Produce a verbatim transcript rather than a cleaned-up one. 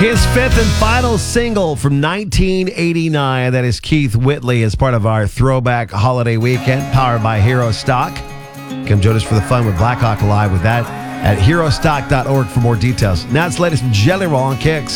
His fifth and final single from nineteen eighty-nine. That is Keith Whitley as part of our Throwback Holiday Weekend, powered by Hero Stock. Come join us for the fun with Blackhawk Live with that at hero stock dot org for more details. Now it's the latest Jelly Roll on Kicks.